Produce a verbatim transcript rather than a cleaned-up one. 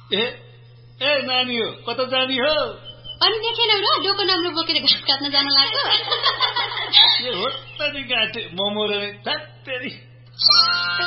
ए ए नानी हो कता जानी हो अनि देखेनौ र डोको नाम्रो बोकेर घाँस काट्न जान लाग्यो ए हो त नि गाटे मोमो र थत्तेरी